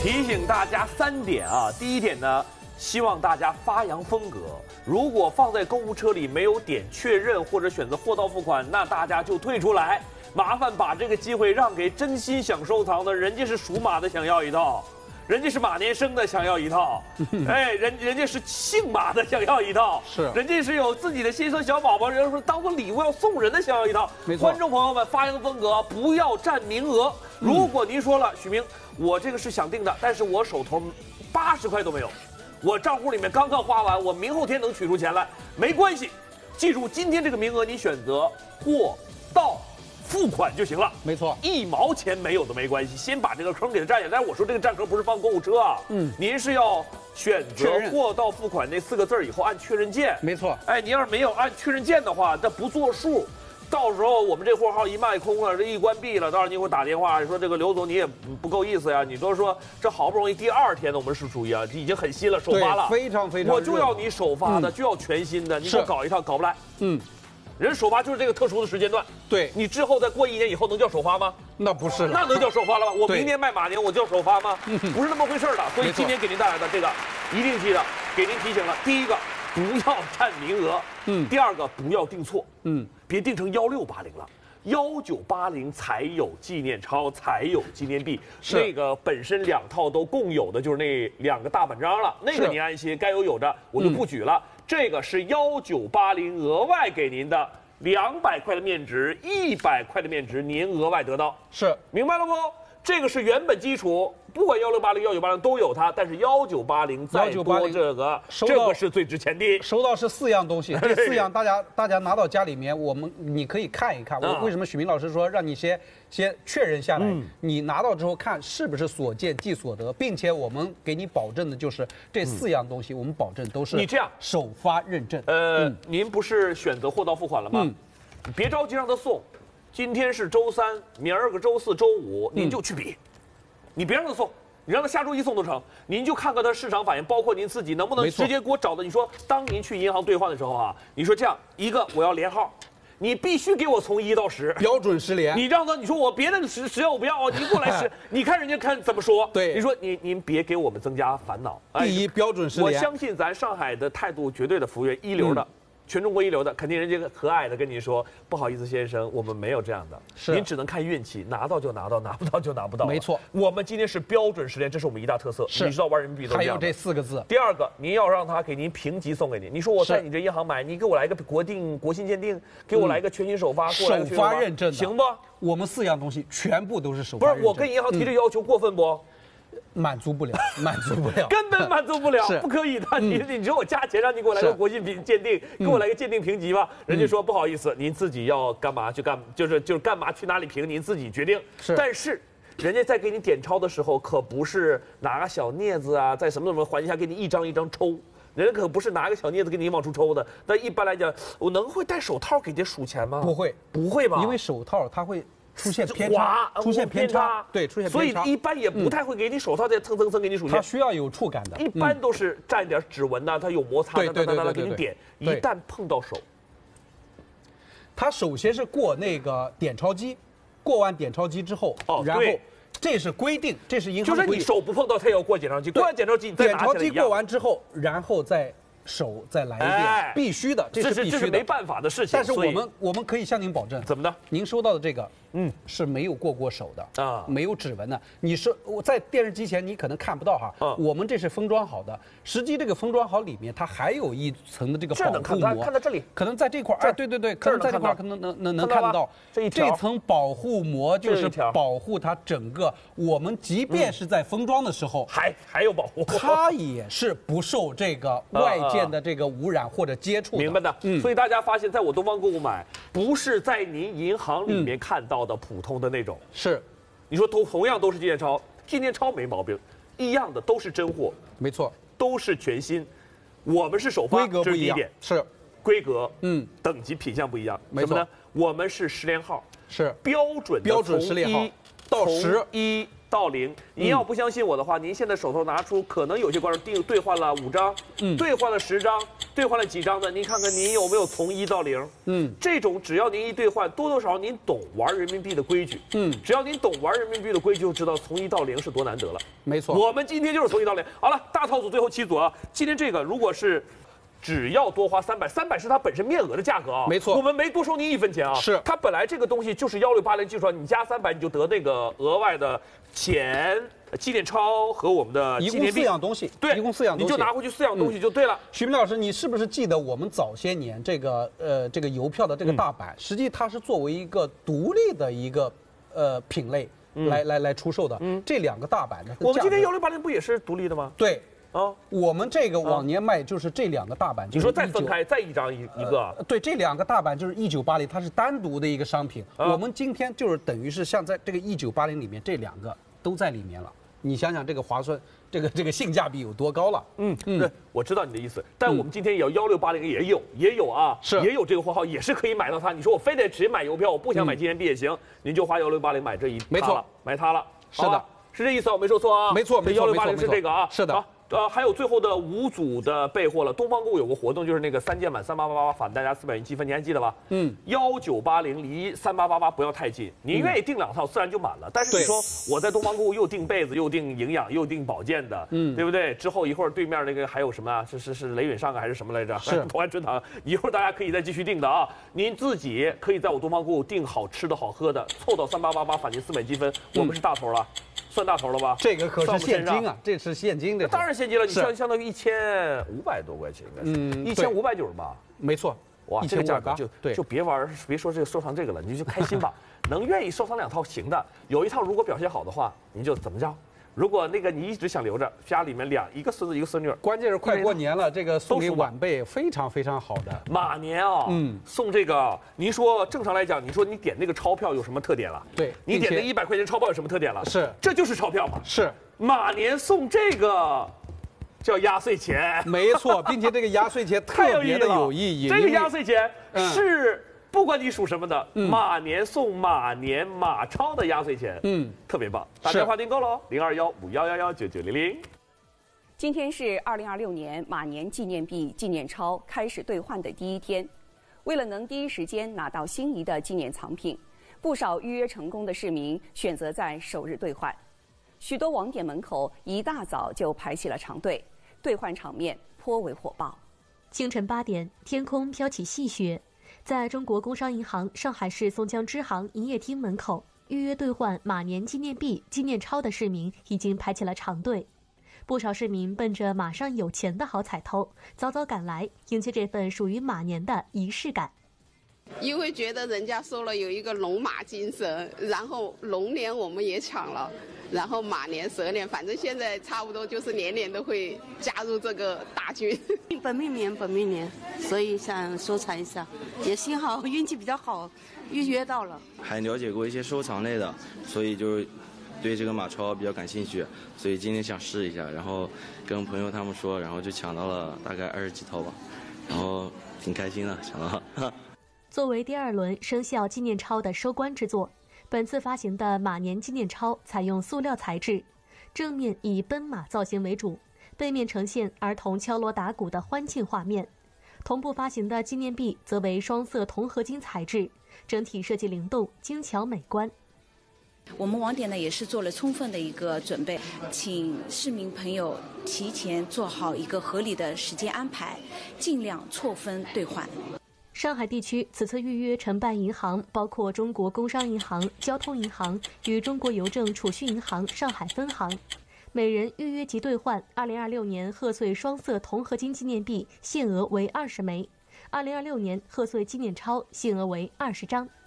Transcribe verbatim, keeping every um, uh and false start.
提醒大家三点啊，第一点呢，希望大家发扬风格。如果放在购物车里没有点确认或者选择货到付款，那大家就退出来。麻烦把这个机会让给真心想收藏的，人家是属马的想要一套，人家是马年生的想要一套，哎，人人家是姓马的想要一套， 是， 人家是有自己的新生小宝宝，人家说当做礼物要送人的想要一套。 没错， 观众朋友们发扬风格，不要占名额。如果您说了，许明，我这个是想定的，但是我手头八十块都没有，我账户里面刚刚花完，我明后天能取出钱来，没关系。记住，今天这个名额你选择货到付款就行了， 没错， 一毛钱没有都没关系，先把这个坑给它占下。但是我说这个占坑不是放购物车啊，嗯，您是要选择货到付款那四个字以后按确认键， 没错。 哎，你要是没有按确认键的话，这不作数。到时候我们这货号一卖空了，这一关闭了，到时候你给我打电话说这个刘总你也不够意思呀，你都说这好不容易第二天呢，我们是属于啊，已经很新了，首发了， 非常非常， 我就要你首发的，嗯、就要全新的，你给我搞一套，搞不来，嗯。人首发就是这个特殊的时间段， 对你之后再过一年以后能叫首发吗？ 那不是了， 那能叫首发了吗？我明年卖马年我叫首发吗？不是那么回事的。所以今天给您带来的这个，一定记得给您提醒了：第一个，不要占名额；嗯，第二个，不要定错，嗯，别定成幺六八零了。幺九八零才有纪念钞，才有纪念币。那个本身两套都共有的就是那两个大本章了，那个你安心，该有有着，我就不举了。嗯、这个是幺九八零额外给您的两百块的面值，一百块的面值，您额外得到。 是， 明白了不？这个是原本基础，不管幺六八零、幺九八零都有它，但是幺九八零再多这个，这个是最值钱的。 收到是四样东西，这四样大家大家拿到家里面，我们你可以看一看。我为什么许明老师说让你先先确认下来，嗯、你拿到之后看是不是所见即所得，并且我们给你保证的就是这四样东西，我们保证都是你这样首发认证。 呃，嗯、您不是选择货到付款了吗？嗯、别着急让他送。今天是周三，明儿个周四、周五，您就去比，嗯、你别让他送，你让他下周一送都成。您就看看他市场反应，包括您自己能不能直接给我找到。你说，当您去银行兑换的时候啊，你说这样一个我要连号，你必须给我从一到十， 标准十连。 你让他，你说我别的十十要我不要，你过来十，你看人家看怎么说。 对， 你说你您别给我们增加烦恼。 第一，标准十连。 我相信咱上海的态度绝对的服务员一流的。嗯全中国一流的，肯定人家和蔼的跟你说，不好意思先生，我们没有这样的， 是您只能看运气，拿到就拿到，拿不到就拿不到。 没错， 我们今天是标准十连，这是我们一大特色。 是， 你知道玩人民币都还有这四个字。 第二个，您要让他给您评级送给您，你说我在你这银行买，你给我来一个国定国信鉴定，给我来一个全新首发， 首发认证， 行不？ 我们四样东西全部都是首发认证。 不是，我跟银行提这要求过分不？ 满足不了，满足不了， 根本满足不了，不可以的。你你说我加钱让你给我来个国信评鉴定，给我来个鉴定评级吧。人家说不好意思，您自己要干嘛就干，就是就是干嘛去哪里评，您自己决定。 是， 但是人家在给你点钞的时候，可不是拿个小镊子啊，在什么什么环境下给你一张一张抽。人家可不是拿个小镊子给你往出抽的。那一般来讲，我能会戴手套给这数钱吗？ 不会， 不会吧？ 因为手套它会出现偏差，出现偏差，对，出现偏差，所以一般也不太会给你手套再蹭蹭蹭给你数钱。 它需要有触感的， 一般都是沾一点指纹呐，它有摩擦， 对对对对， 给你点。一旦碰到手， 它首先是过那个点钞机，过完点钞机之后，然后这是规定，这是银行就是你手不碰到，它也要过点钞机，过完点钞机， 点钞机过完之后，然后再。手再来一遍， 哎、 必须的，这是必须的， 这是没办法的事情。 但是我们我们可以向您保证， 怎么的？ 您收到的这个，嗯，是没有过过手的啊，没有指纹的。你是我在电视机前你可能看不到哈，啊、我们这是封装好的。实际这个封装好里面它还有一层的这个保护膜， 看到这里， 可能在这块哎，对对对，可能在这块可能能能能看得到这一条， 这层保护膜就是保护它整个。我们即便是在封装的时候， 还还有保护， 它也是不受这个外界的这个污染。或者接触的， 明白的。嗯，所以大家发现，在我东方购物买，不是在您银行里面看到的普通的那种。 是， 你说都同样都是纪念钞，纪念钞没毛病，一样的都是真货， 没错， 都是全新。我们是首发， 规格不一样， 是规格，嗯，等级品相不一样。什么呢？我们是十连号， 是标准标准十连号到十一到零。您要不相信我的话，您现在手头拿出，可能有些观众订兑换了五张，嗯，兑换了十张，兑换了几张的，您看看您有没有从一到零？嗯，这种只要您一兑换，多多少少您懂玩人民币的规矩，嗯，只要您懂玩人民币的规矩，就知道从一到零是多难得了。 没错， 我们今天就是从一到零。好了，大套组最后七组啊，今天这个如果是。只要多花三百，三百是它本身面额的价格啊， 没错， 我们没多收您一分钱啊。 是， 它本来这个东西就是幺六八零技术，你加三百你就得那个额外的钱、纪念钞和我们的纪念币， 一共四样东西， 对， 一共四样东西， 你就拿回去四样东西就对了。 嗯、许明老师，你是不是记得我们早些年这个呃这个邮票的这个大版，嗯、实际它是作为一个独立的一个呃品类来、嗯、来来出售的？嗯，这两个大版的， 我们今天幺六八零不也是独立的吗？ 对。啊，我们这个往年卖就是这两个大版， 你说再分开再一张一一个、 呃，对，这两个大版就是一九八零，它是单独的一个商品。啊、我们今天就是等于是像在这个一九八零里面，这两个都在里面了。你想想这个划算，这个这个性价比有多高了？ 嗯嗯，对，我知道你的意思，但我们今天也要幺六八零也有也有啊， 是也有这个货号，也是可以买到它。你说我非得直接买邮票，我不想买纪念币也行，嗯、您就花幺六八零买这一， 没错， 买它了。 是的， 是这意思，我没说错啊。 没错，没错， 幺六八零是这个啊。 是的。 呃，还有最后的五组的备货了。东方购物有个活动，就是那个三件满三八八八返大家四百元积分，你还记得吧？嗯，幺九八零离三八八八不要太近，您愿意订两套，自然就满了。但是你说我在东方购物又订被子，又订营养，又订保健的，嗯，对不对？之后一会儿对面那个还有什么啊？是是是雷允上啊，还是什么来着？ 是同安春堂，一会儿大家可以再继续订的啊。您自己可以在我东方购物订好吃的好喝的，凑到三八八八返您四百积分，我们是大头了。算大头了吧？ 这个可是现金啊，这是现金的。 当然现金了，你相相当于一千五百多块钱，应该是，嗯，一千五百九十八， 没错。 哇，这个价格就对， 就别玩，别说这个收藏这个了，你就开心吧。能愿意收藏两套行的，有一套如果表现好的话，您就怎么着？如果那个你一直想留着，家里面两一个孙子一个孙女， 关键是快过年了，这个送给晚辈非常非常好的。 马年啊，嗯，送这个，您说正常来讲，你说你点那个钞票有什么特点了？ 对， 你点那一百块钱钞票有什么特点了？ 是， 这就是钞票嘛。 是， 马年送这个叫压岁钱， 没错，并且这个压岁钱特别的有意义。 这个压岁钱是。不管你属什么的，嗯、马年送马年马超的压岁钱，嗯，特别棒。打电话订购喽，零二幺五幺幺幺九九零零。 今天是二零二六年马年纪念币纪念钞开始兑换的第一天，为了能第一时间拿到心仪的纪念藏品，不少预约成功的市民选择在首日兑换。许多网点门口一大早就排起了长队，兑换场面颇为火爆。 清晨八点，天空飘起细雪。在中国工商银行上海市松江支行营业厅门口，预约兑换马年纪念币纪念钞的市民已经排起了长队。不少市民奔着马上有钱的好彩头，早早赶来迎接这份属于马年的仪式感。 因为觉得人家说了有一个龙马精神，然后龙年我们也抢了，然后马年蛇年，反正现在差不多就是年年都会加入这个大军。 本命年本命年，所以想收藏一下，也幸好运气比较好，预约到了。 还了解过一些收藏类的，所以就对这个马超比较感兴趣，所以今天想试一下，然后跟朋友他们说，然后就抢到了大概二十几套吧，然后挺开心的，抢到了。 作为第二轮生肖纪念钞的收官之作，本次发行的马年纪念钞采用塑料材质，正面以奔马造型为主，背面呈现儿童敲锣打鼓的欢庆画面。同步发行的纪念币则为双色铜合金材质，整体设计灵动、精巧美观。 我们网点呢也是做了充分的一个准备，请市民朋友提前做好一个合理的时间安排，尽量错分兑换。 上海地区此次预约承办银行包括中国工商银行、交通银行与中国邮政储蓄银行上海分行。每人预约及兑换二零二六年贺岁双色铜合金纪念币限额为二十枚，二零二六年贺岁纪念钞限额为二十张。